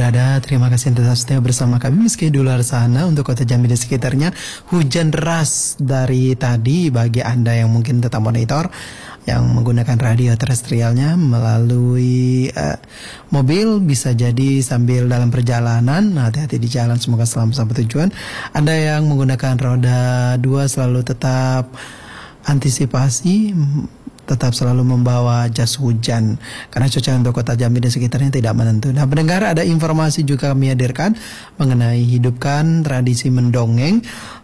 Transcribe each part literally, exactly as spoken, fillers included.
berada, terima kasih tetap setia bersama kami meski di luar sana untuk kota Jambi dan sekitarnya hujan deras dari tadi. Bagi Anda yang mungkin tetap monitor, yang menggunakan radio terestrialnya melalui uh, mobil, bisa jadi sambil dalam perjalanan, hati-hati di jalan, semoga selamat sampai tujuan. Anda yang menggunakan roda dua selalu tetap antisipasi, tetap selalu membawa jas hujan karena cuaca untuk kota Jambi dan sekitarnya tidak menentu. Nah, pendengar, ada informasi juga kami hadirkan mengenai hidupkan tradisi mendongeng.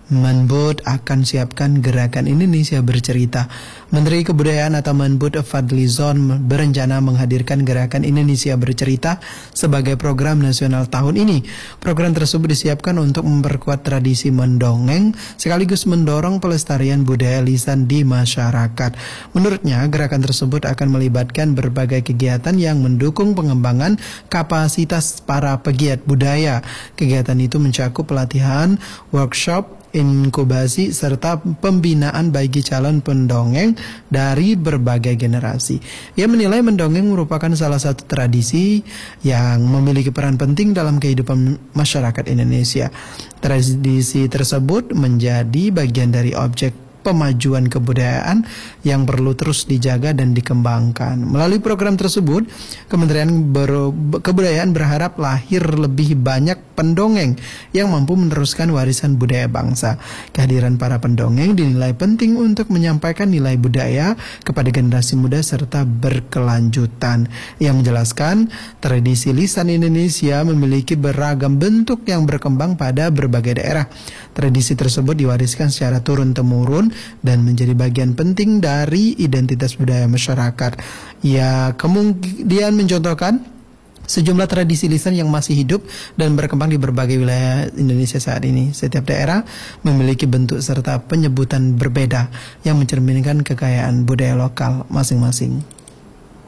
Menbud akan siapkan gerakan Indonesia Bercerita. Menteri Kebudayaan atau Menbud Fadlizon berencana menghadirkan gerakan Indonesia Bercerita sebagai program nasional tahun ini. Program tersebut disiapkan untuk memperkuat tradisi mendongeng sekaligus mendorong pelestarian budaya lisan di masyarakat. Menurutnya, gerakan tersebut akan melibatkan berbagai kegiatan yang mendukung pengembangan kapasitas para pegiat budaya. Kegiatan itu mencakup pelatihan, workshop, inkubasi, serta pembinaan bagi calon pendongeng dari berbagai generasi. Ia menilai mendongeng merupakan salah satu tradisi yang memiliki peran penting dalam kehidupan masyarakat Indonesia. Tradisi tersebut menjadi bagian dari objek pemajuan kebudayaan yang perlu terus dijaga dan dikembangkan. Melalui program tersebut, Kementerian Ber- Kebudayaan berharap lahir lebih banyak pendongeng yang mampu meneruskan warisan budaya bangsa. Kehadiran para pendongeng dinilai penting untuk menyampaikan nilai budaya kepada generasi muda serta berkelanjutan. Ia menjelaskan, tradisi lisan Indonesia memiliki beragam bentuk yang berkembang pada berbagai daerah. Tradisi tersebut diwariskan secara turun-temurun dan menjadi bagian penting dari identitas budaya masyarakat. Ia kemudian mencontohkan sejumlah tradisi lisan yang masih hidup dan berkembang di berbagai wilayah Indonesia saat ini. Setiap daerah memiliki bentuk serta penyebutan berbeda yang mencerminkan kekayaan budaya lokal masing-masing.